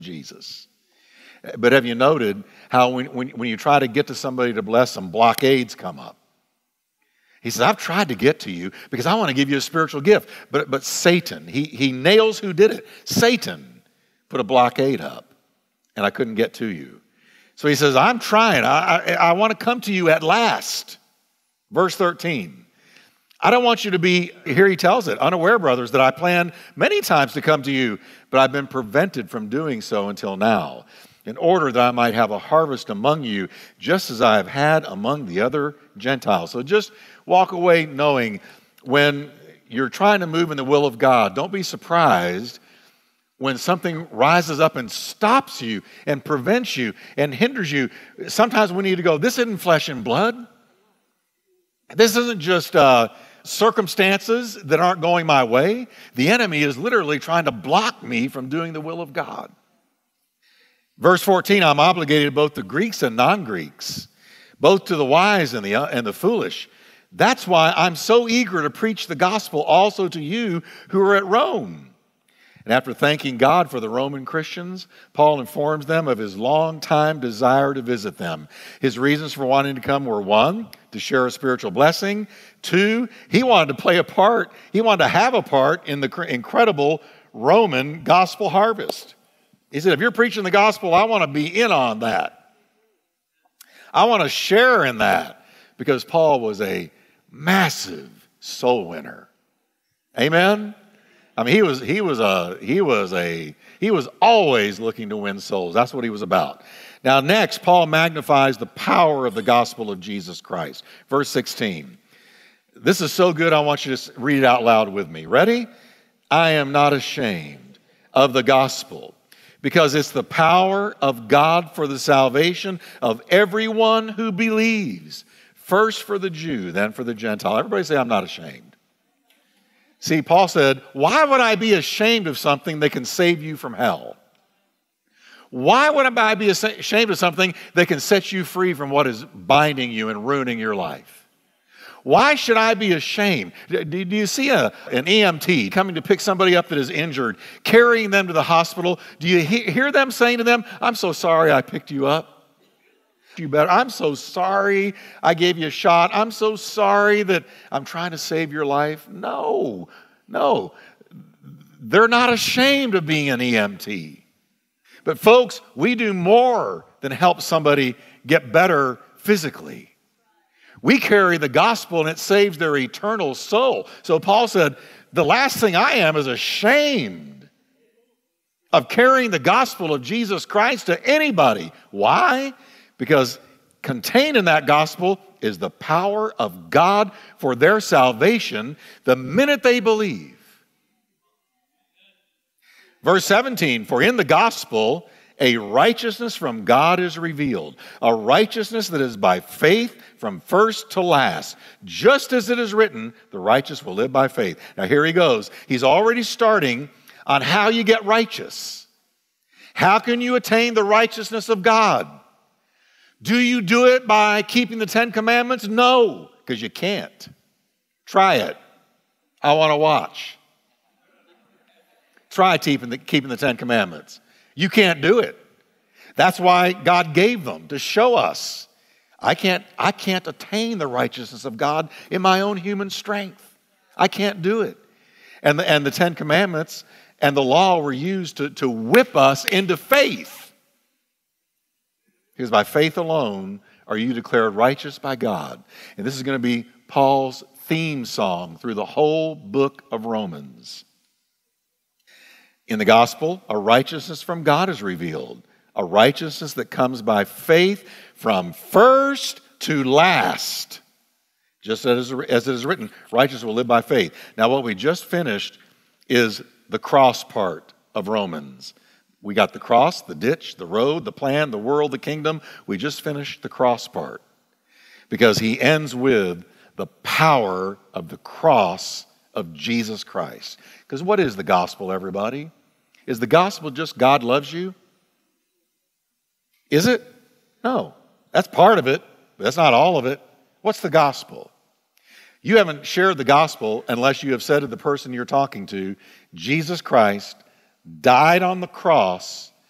Jesus. But have you noted how when you try to get to somebody to bless them, blockades come up? He says, I've tried to get to you because I want to give you a spiritual gift. But Satan, he nails who did it. Satan put a blockade up, and I couldn't get to you. So he says, I'm trying. I want to come to you at last. Verse 13. I don't want you to be, here he tells it, unaware, brothers, that I planned many times to come to you, but I've been prevented from doing so until now, in order that I might have a harvest among you, just as I have had among the other Gentiles. So just walk away knowing when you're trying to move in the will of God, don't be surprised when something rises up and stops you and prevents you and hinders you. Sometimes we need to go, this isn't flesh and blood. This isn't just circumstances that aren't going my way. The enemy is literally trying to block me from doing the will of God. Verse 14, I'm obligated both to Greeks and non-Greeks, both to the wise and the foolish. That's why I'm so eager to preach the gospel also to you who are at Rome. And after thanking God for the Roman Christians, Paul informs them of his long-time desire to visit them. His reasons for wanting to come were, 1, to share a spiritual blessing. 2, he wanted to play a part. He wanted to have a part in the incredible Roman gospel harvest. He said, if you're preaching the gospel, I want to be in on that. I want to share in that, because Paul was a massive soul winner. Amen? I mean, he was always looking to win souls. That's what he was about. Now, next, Paul magnifies the power of the gospel of Jesus Christ. Verse 16. This is so good, I want you to read it out loud with me. Ready? I am not ashamed of the gospel, because it's the power of God for the salvation of everyone who believes. First for the Jew, then for the Gentile. Everybody say, I'm not ashamed. See, Paul said, why would I be ashamed of something that can save you from hell? Why would I be ashamed of something that can set you free from what is binding you and ruining your life? Why should I be ashamed? Do you see an EMT coming to pick somebody up that is injured, carrying them to the hospital? Do you hear them saying to them, I'm so sorry I picked you up? You better. I'm so sorry I gave you a shot. I'm so sorry that I'm trying to save your life. No. They're not ashamed of being an EMT. But folks, we do more than help somebody get better physically. We carry the gospel and it saves their eternal soul. So Paul said, the last thing I am is ashamed of carrying the gospel of Jesus Christ to anybody. Why? Because contained in that gospel is the power of God for their salvation the minute they believe. Verse 17, for in the gospel a righteousness from God is revealed, a righteousness that is by faith from first to last. Just as it is written, the righteous will live by faith. Now here he goes. He's already starting on how you get righteous. How can you attain the righteousness of God? Do you do it by keeping the 10 Commandments? No, because you can't. Try it. I want to watch. Try keeping the 10 Commandments. You can't do it. That's why God gave them, to show us. I can't attain the righteousness of God in my own human strength. I can't do it. And the 10 Commandments and the law were used to whip us into faith. Because by faith alone are you declared righteous by God. And this is going to be Paul's theme song through the whole book of Romans. In the gospel, a righteousness from God is revealed. A righteousness that comes by faith from first to last. Just as it is written, righteous will live by faith. Now what we just finished is the cross part of Romans. We got the cross, the ditch, the road, the plan, the world, the kingdom. We just finished the cross part. Because he ends with the power of the cross of Jesus Christ. Because what is the gospel, everybody? Is the gospel just God loves you? Is it? No. That's part of it, but that's not all of it. What's the gospel? You haven't shared the gospel unless you have said to the person you're talking to, Jesus Christ died on the cross